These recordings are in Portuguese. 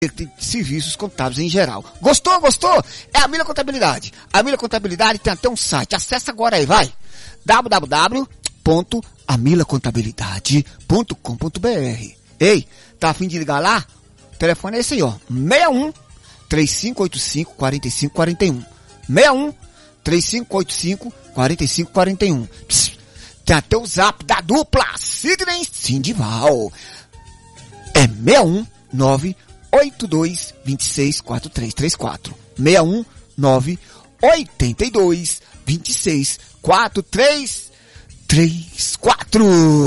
de serviços contábeis em geral. Gostou? Gostou? É a Mila Contabilidade. A Mila Contabilidade tem até um site. Acesse agora aí, vai. www.amilacontabilidade.com.br. Ei, tá a fim de ligar lá? O telefone é esse aí, ó. 61 3585 4541. 61 3585 4541. Tem até o zap da dupla Sidney Sindival. É 619 82 26 4334. 619 82 26 4334.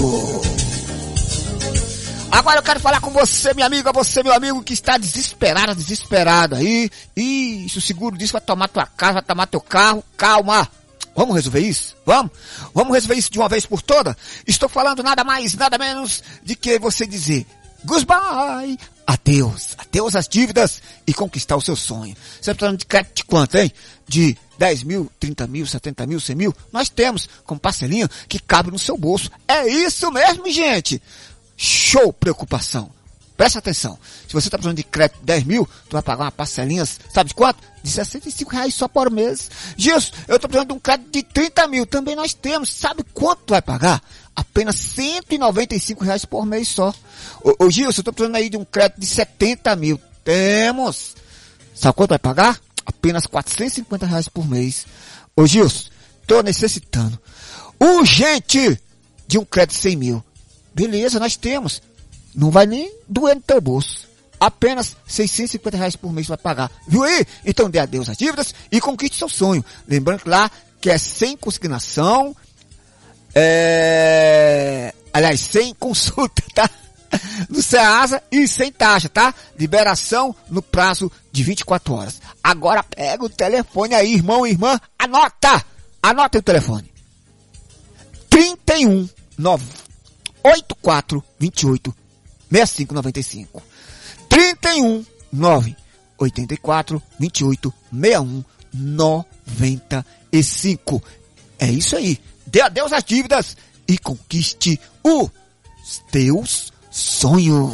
Agora eu quero falar com você, minha amiga, você, meu amigo, que está desesperado aí. E se o seguro disso vai tomar tua casa, vai tomar teu carro, calma. Vamos resolver isso? Vamos resolver isso de uma vez por todas? Estou falando nada mais, nada menos de que você dizer goodbye, adeus às dívidas e conquistar o seu sonho. Você está falando de crédito de quanto, hein? De 10 mil, 30 mil, 70 mil, 100 mil? Nós temos com parcelinha que cabe no seu bolso. É isso mesmo, gente! Show preocupação. Presta atenção. Se você está precisando de crédito de 10 mil, tu vai pagar uma parcelinha, sabe de quanto? De R$65 só por mês. Gilson, eu estou precisando de um crédito de 30 mil. Também nós temos. Sabe quanto tu vai pagar? Apenas R$195 por mês só. Ô Gilson, eu estou precisando aí de um crédito de 70 mil. Temos. Sabe quanto vai pagar? Apenas R$450 por mês. Ô Gilson, estou necessitando urgente de um crédito de 100 mil. Beleza, nós temos. Não vai nem doer no teu bolso. Apenas R$650 por mês vai pagar. Viu aí? Então dê adeus às dívidas e conquiste seu sonho. Lembrando lá que é sem consignação. Aliás, sem consulta, tá? No Ceasa e sem taxa, tá? Liberação no prazo de 24 horas. Agora pega o telefone aí, irmão e irmã. Anota o telefone. 31 84 28 6595. 31 84 28 61 95. É isso aí. Dê adeus às dívidas e conquiste os teus sonhos.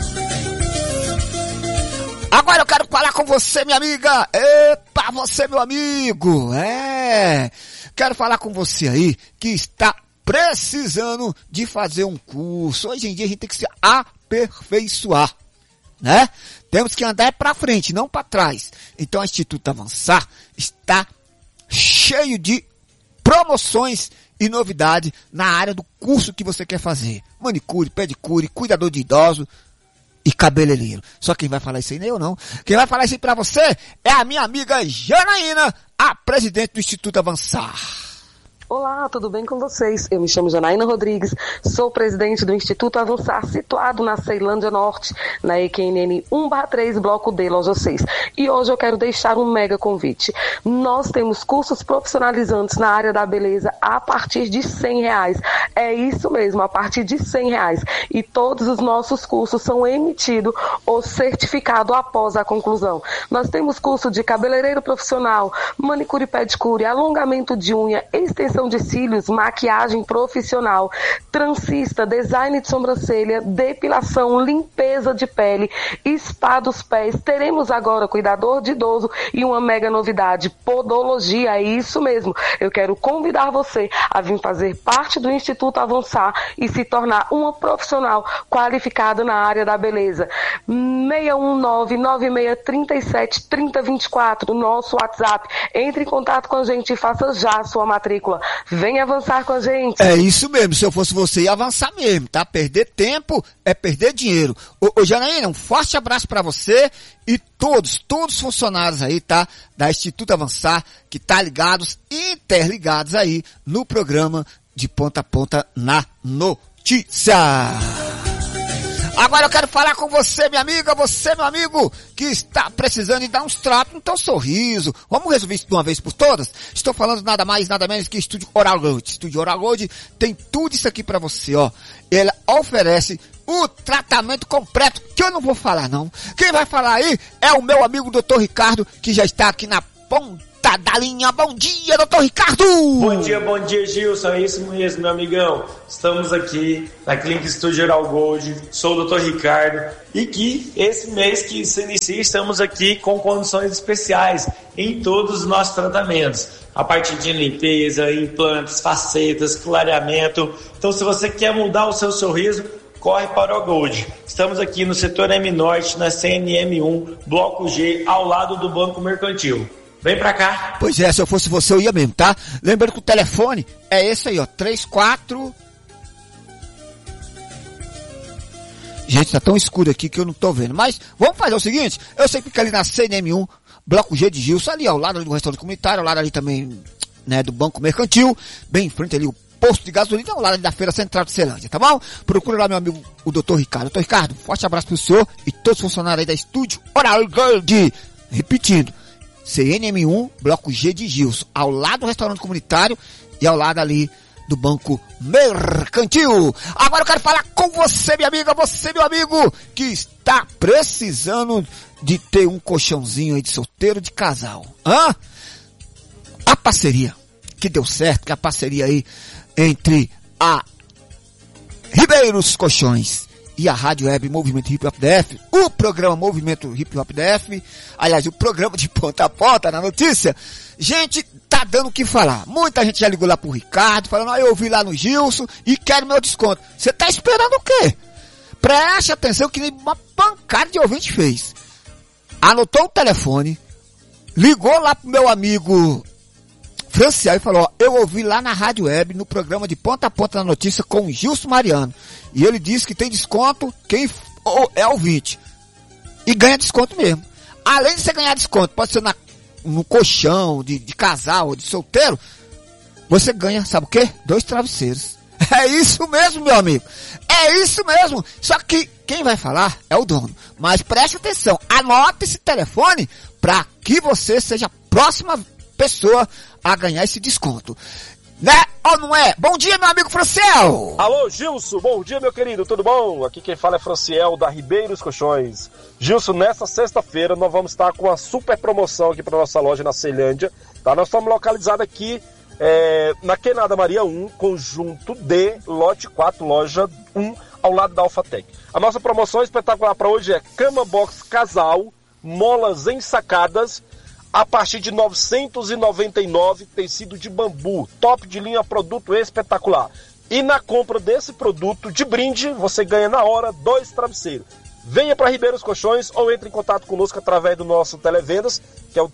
Agora eu quero falar com você, minha amiga. Epa, você, meu amigo. Quero falar com você aí que está precisando de fazer um curso. Hoje em dia a gente tem que se aperfeiçoar, né? Temos que andar para frente, não para trás. Então o Instituto Avançar está cheio de promoções e novidade na área do curso que você quer fazer. Manicure, pedicure, cuidador de idosos e cabeleireiro. Só quem vai falar isso aí nem eu não. Quem vai falar isso aí pra você é a minha amiga Janaína, a presidente do Instituto Avançar. Olá, tudo bem com vocês? Eu me chamo Janaína Rodrigues, sou presidente do Instituto Avançar, situado na Ceilândia Norte, na EQNN 1/3, Bloco D, Loja 6. E hoje eu quero deixar um mega convite. Nós temos cursos profissionalizantes na área da beleza a partir de R$100. É isso mesmo, a partir de R$100. E todos os nossos cursos são emitidos ou certificados após a conclusão. Nós temos curso de cabeleireiro profissional, manicure e pedicure, alongamento de unha, extensão de cílios, maquiagem profissional, transista, design de sobrancelha, depilação, limpeza de pele, spa dos pés. Teremos agora cuidador de idoso e uma mega novidade, podologia. É isso mesmo. Eu quero convidar você a vir fazer parte do Instituto Avançar e se tornar uma profissional qualificada na área da beleza. 619-9637-3024, nosso WhatsApp. Entre em contato com a gente e faça já a sua matrícula. Venha avançar com a gente. É isso mesmo, se eu fosse você ia avançar mesmo, tá? Perder tempo é perder dinheiro. Ô Janaína, um forte abraço pra você e todos os funcionários aí, tá? Da Instituto Avançar, que tá interligados aí no programa de ponta a ponta na notícia. Agora eu quero falar com você, minha amiga, você, meu amigo, que está precisando de dar uns tratos no teu sorriso. Vamos resolver isso de uma vez por todas? Estou falando nada mais, nada menos que Estúdio Oral Gold. Estúdio Oral Gold tem tudo isso aqui pra você, ó. Ele oferece o tratamento completo, que eu não vou falar não. Quem vai falar aí é o meu amigo Dr. Ricardo, que já está aqui na ponta ponta da linha. Bom dia, doutor Ricardo! Bom dia, Gilson. É isso mesmo, meu amigão. Estamos aqui na Clínica Estúdio Oral Gold. Sou o doutor Ricardo. E que esse mês que se inicia, estamos aqui com condições especiais em todos os nossos tratamentos. A parte de limpeza, implantes, facetas, clareamento. Então, se você quer mudar o seu sorriso, corre para o Gold. Estamos aqui no setor M Norte, na CNM1, Bloco G, ao lado do Banco Mercantil. Vem pra cá. Pois é, se eu fosse você, eu ia mesmo, tá? Lembrando que o telefone é esse aí, ó, 34... Gente, tá tão escuro aqui que eu não tô vendo. Mas vamos fazer o seguinte, eu sei que fica ali na CNM1, Bloco G de Gilson, ali ao lado do restaurante comunitário, ao lado ali também, né, do Banco Mercantil, bem em frente ali o posto de gasolina, ao lado ali da Feira Central de Ceilândia, tá bom? Procura lá meu amigo, o doutor Ricardo. Doutor Ricardo, forte abraço pro senhor e todos os funcionários aí da Estúdio Oral Gold. Repetindo, CNM1, Bloco G de Gilson, ao lado do restaurante comunitário e ao lado ali do Banco Mercantil. Agora eu quero falar com você, minha amiga, você, meu amigo, que está precisando de ter um colchãozinho aí de solteiro, de casal. Hã? A parceria que deu certo, que é a parceria aí entre a Ribeiros Colchões e a Rádio Web Movimento Hip Hop DF, o programa Movimento Hip Hop DF, aliás, o programa de ponta a ponta na notícia, gente, tá dando o que falar. Muita gente já ligou lá pro Ricardo, falando, eu ouvi lá no Gilson e quero meu desconto. Você tá esperando o quê? Preste atenção que nem uma pancada de ouvinte fez. Anotou o telefone, ligou lá pro meu amigo Franciel e falou, eu ouvi lá na Rádio Web, no programa de ponta a ponta na notícia com o Gilson Mariano. E ele disse que tem desconto quem é ouvinte. E ganha desconto mesmo. Além de você ganhar desconto, pode ser no colchão, de casal ou de solteiro, você ganha, sabe o quê? 2 travesseiros. É isso mesmo, meu amigo. É isso mesmo. Só que quem vai falar é o dono. Mas preste atenção, anote esse telefone para que você seja a próxima pessoa a ganhar esse desconto. Né? Ou não é? Bom dia, meu amigo Franciel! Alô, Gilson, bom dia, meu querido, tudo bom? Aqui quem fala é Franciel, da Ribeiros Colchões. Gilson, nessa sexta-feira nós vamos estar com uma super promoção aqui para nossa loja na Ceilândia, tá? Nós estamos localizados aqui na Quenada Maria 1, conjunto D, lote 4, loja 1, ao lado da Alphatec. A nossa promoção espetacular para hoje é cama box casal, molas ensacadas, a partir de R$ 999, tecido de bambu, top de linha, produto espetacular. E na compra desse produto de brinde, você ganha na hora 2 travesseiros. Venha para Ribeiros Colchões ou entre em contato conosco através do nosso televendas, que é o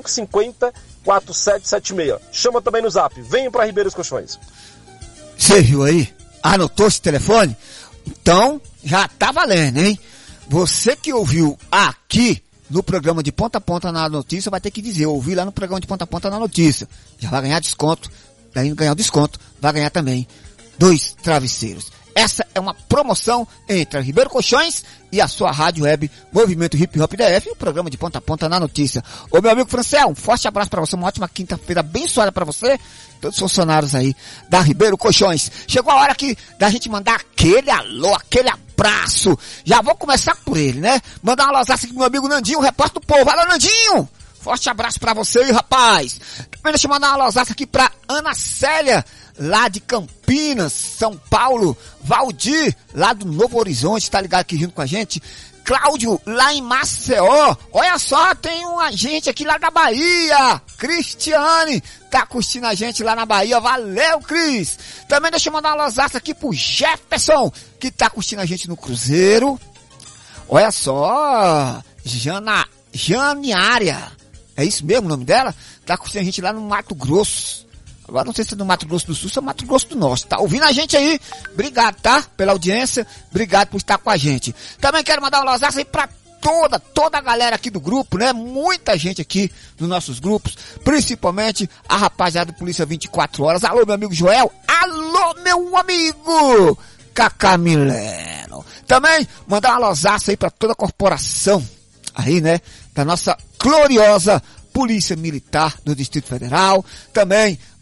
3550-4776. Chama também no zap, venha para Ribeiros Colchões. Você viu aí? Anotou esse telefone? Então, já tá valendo, hein? Você que ouviu aqui no programa de ponta a ponta na notícia, vai ter que dizer, eu ouvi lá no programa de ponta a ponta na notícia. Já vai ganhar desconto, daí ganhar o desconto, vai ganhar também 2 travesseiros. Essa é uma promoção entre a Ribeiro Colchões e a sua rádio web Movimento Hip Hop DF, o programa de ponta a ponta na notícia. Ô meu amigo Franciel, um forte abraço para você, uma ótima quinta-feira abençoada para você, todos os funcionários aí da Ribeiro Colchões. Chegou a hora aqui da gente mandar aquele alô, aquele abraço. Já vou começar por ele, né? Mandar uma alôzaça aqui pro meu amigo Nandinho, o repórter do povo. Alô, Nandinho! Forte abraço pra você aí, rapaz. Também deixa eu mandar uma alôzaça aqui pra Ana Célia, lá de Campinas, São Paulo. Valdir, lá do Novo Horizonte, tá ligado aqui junto com a gente. Cláudio, lá em Maceió. Olha só, tem um gente aqui lá da Bahia. Cristiane, tá curtindo a gente lá na Bahia. Valeu, Cris. Também deixa eu mandar uma alôzaça aqui pro Jefferson, que tá curtindo a gente no Cruzeiro. Olha só, Janiária. É isso mesmo o nome dela? Tá curtindo a gente lá no Mato Grosso. Agora não sei se é do Mato Grosso do Sul ou é Mato Grosso do Norte. Tá ouvindo a gente aí? Obrigado, tá? Pela audiência. Obrigado por estar com a gente. Também quero mandar um alôzaço aí pra toda a galera aqui do grupo, né? Muita gente aqui nos nossos grupos. Principalmente a rapaziada do Polícia 24 Horas. Alô, meu amigo Joel. Alô, meu amigo Cacá Mileno. Também mandar um alôzaço aí pra toda a corporação aí, né? Da nossa gloriosa Polícia Militar do Distrito Federal. Também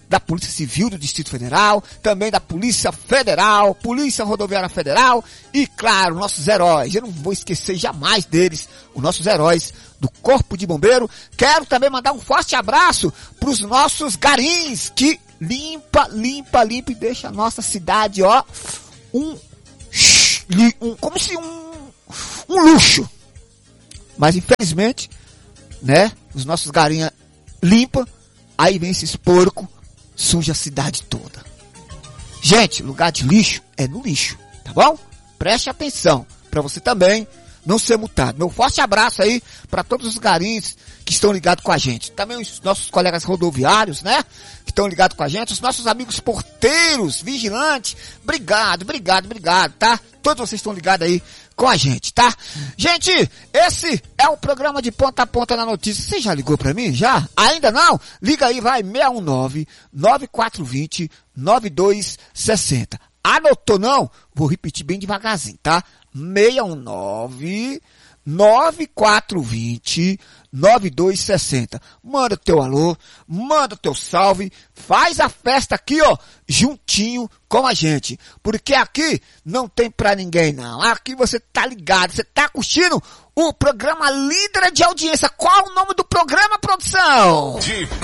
da Polícia Civil do Distrito Federal, também da Polícia Federal, Polícia Rodoviária Federal e, claro, nossos heróis. Eu não vou esquecer jamais deles, os nossos heróis do Corpo de Bombeiro. Quero também mandar um forte abraço para os nossos garins que limpa e deixa a nossa cidade, ó, como se um luxo. Mas infelizmente, né, os nossos garinha limpa, aí vem esses porcos, suja a cidade toda. Gente, lugar de lixo é no lixo, tá bom? Preste atenção, para você também não ser multado. Meu forte abraço aí para todos os garins que estão ligados com a gente. Também os nossos colegas rodoviários, né? Que estão ligados com a gente. Os nossos amigos porteiros, vigilantes. Obrigado, tá? Todos vocês estão ligados aí com a gente, tá? Gente, esse é o programa de ponta a ponta na notícia. Você já ligou pra mim? Já? Ainda não? Liga aí, vai, 619-9420-9260. Anotou não? Vou repetir bem devagarzinho, tá? 619-9420-9260. Manda teu alô, manda teu salve, faz a festa aqui, ó, juntinho com a gente. Porque aqui não tem pra ninguém, não. Aqui você tá ligado, você tá curtindo o programa líder de audiência. Qual o nome do programa, produção? De